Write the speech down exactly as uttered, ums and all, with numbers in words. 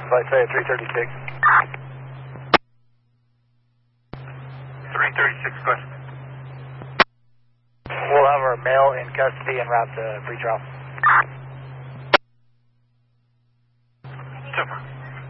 Flight say at three thirty-six. three thirty-six, question. We'll have our male in custody en route to pre-trial.